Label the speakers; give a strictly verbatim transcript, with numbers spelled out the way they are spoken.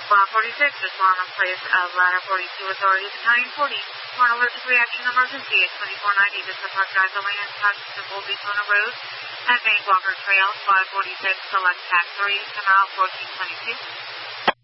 Speaker 1: Block forty-six, respond on place of ladder forty-two, authorities nine forty. For an allergic reaction emergency at twenty-four ninety, Vista Park Drive, the land touches the Old Daytona Road at Main Walker Trail, five forty-six, select tax three, come out fourteen twenty-two.